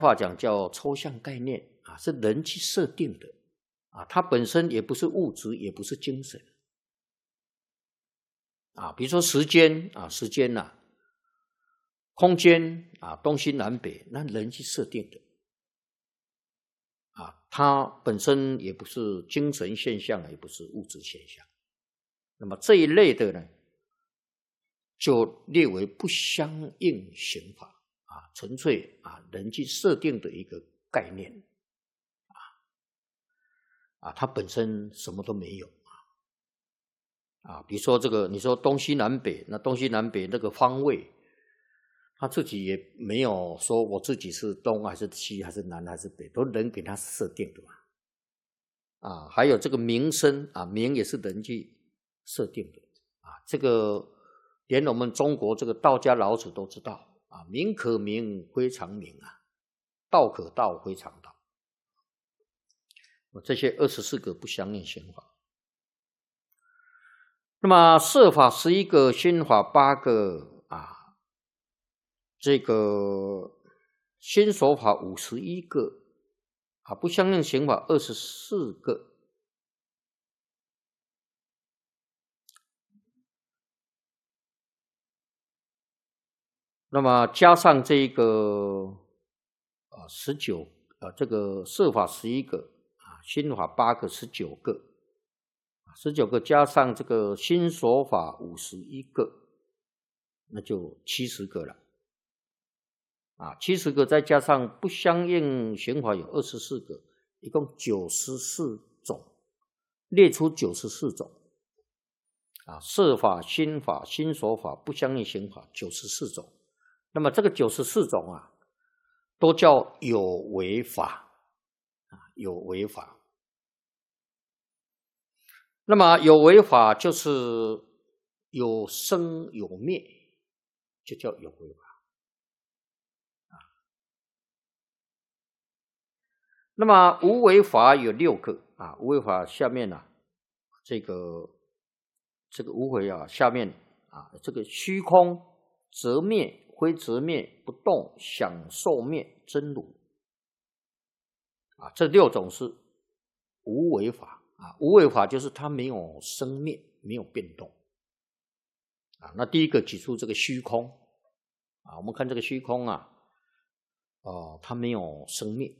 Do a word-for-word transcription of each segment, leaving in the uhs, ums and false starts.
话讲叫抽象概念啊，是人去设定的啊，它本身也不是物质，也不是精神啊。比如说时间啊，时间呐、啊，空间啊，东西南北，那人去设定的啊，它本身也不是精神现象，也不是物质现象。那么这一类的呢，就列为不相应刑法啊，纯粹啊人去设定的一个概念啊啊，它本身什么都没有啊啊，比如说这个，你说东西南北，那东西南北那个方位，他自己也没有说我自己是东还是西还是南还是北，都人给他设定的嘛啊，还有这个名声啊，名也是人去设定的啊，这个连我们中国这个道家老子都知道啊，名可名，非常名啊，道可道，非常道。这些二十四个不相应刑法。那么设法十一个，心法八个啊，这个心所法五十一个啊，不相应刑法二十四个。那么加上这个啊十九啊，这个设法十一个啊，心法八个，十九个，十九个加上这个心所法五十一个，那就七十个了啊，七十个再加上不相应刑法有二十四个，一共九十四种，列出九十四种啊，设法、心法、心所法、不相应刑法九十四种。那么这个九十四种啊，都叫有为法啊，有为法。那么有为法就是有生有灭，就叫有为法啊。那么无为法有六个啊，无为法下面呢、啊，这个这个无为啊，下面啊，这个虚空、则灭、非则灭、不动、享受灭、真如啊，这六种是无为法啊。无为法就是它没有生灭，没有变动啊。那第一个举出这个虚空啊，我们看这个虚空啊，哦，它没有生灭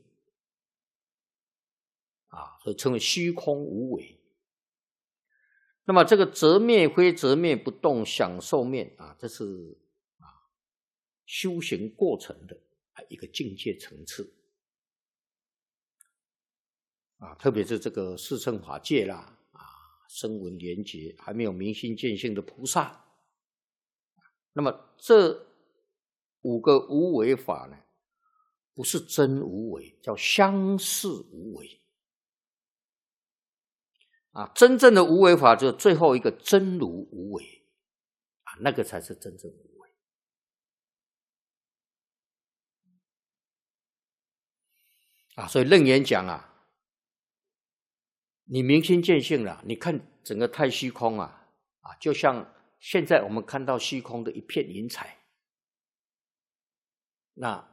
啊，所以称为虚空无为。那么这个则灭、非则灭、不动、享受灭啊，这是啊修行过程的一个境界层次啊，特别是这个四乘法界啦啊，声闻缘觉还没有明心见性的菩萨，那么这五个无为法呢，不是真无为，叫相似无为啊，真正的无为法就是最后一个真如无为啊，那个才是真正无为啊。所以楞严讲啊，你明心见性了，你看整个太虚空啊啊，就像现在我们看到虚空的一片云彩，那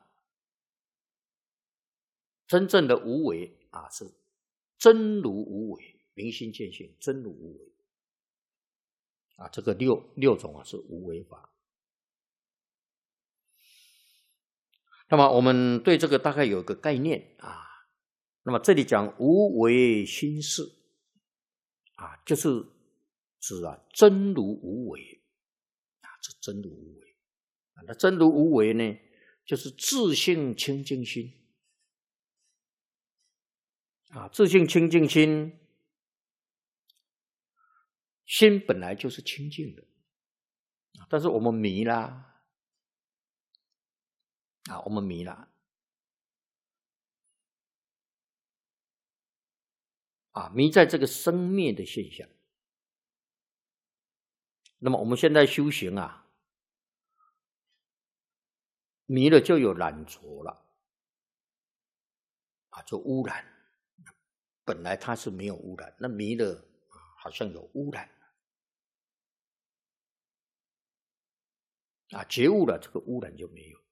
真正的无为啊，是真如无为。明心见性，真如无为啊，这个六六种啊是无为法。那么我们对这个大概有个概念啊。那么这里讲无为心事啊，就是指啊真如无为啊，这真如无为啊。那真如无为呢，就是自性清净心啊，自性清净心。心本来就是清净的，但是我们迷啦，啊，我们迷啦，啊，迷在这个生灭的现象。那么我们现在修行啊，迷了就有染着了，啊，就污染。本来它是没有污染，那迷了好像有污染。啊，觉悟了，这个污染就没有。